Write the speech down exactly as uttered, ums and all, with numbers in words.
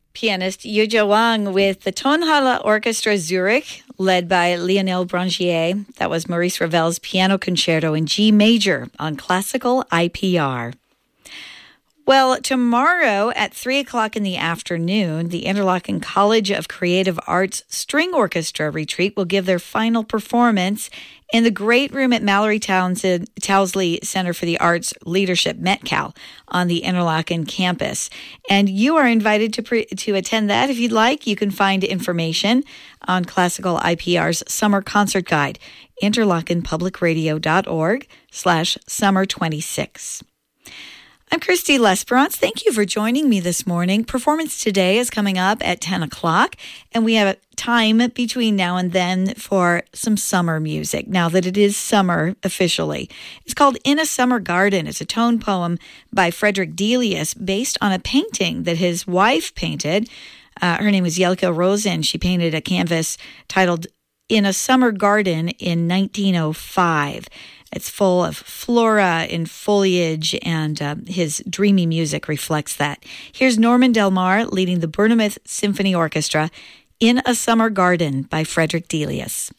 Pianist Yuja Wang with the Tonhalle Orchestra Zurich, led by Lionel Brangier. That was Maurice Ravel's Piano Concerto in G major on classical I P R. Well, tomorrow at three o'clock in the afternoon, the Interlochen College of Creative Arts String Orchestra Retreat will give their final performance in the great room at Mallory Townsend, Towsley Center for the Arts Leadership, Metcal, on the Interlochen campus. And you are invited to pre- to attend that if you'd like. You can find information on Classical I P R's Summer Concert Guide, interlochenpublicradio.org slash summer 26. I'm Christy Lesperance. Thank you for joining me this morning. Performance today is coming up at ten o'clock, and we have time between now and then for some summer music, now that it is summer officially. It's called In a Summer Garden. It's a tone poem by Frederick Delius based on a painting that his wife painted. Uh, her name was Jelke Rosen. She painted a canvas titled In a Summer Garden in nineteen oh five. It's full of flora and foliage, and uh, his dreamy music reflects that. Here's Norman Del Mar leading the Bournemouth Symphony Orchestra, In a Summer Garden by Frederick Delius.